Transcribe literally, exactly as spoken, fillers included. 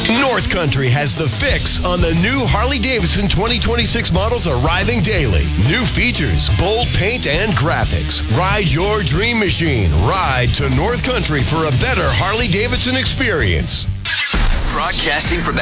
North Country has the fix on the new Harley-Davidson twenty twenty-six models arriving daily. New features, bold paint, and graphics. Ride your dream machine. Ride to North Country for a better Harley-Davidson experience. Broadcasting from the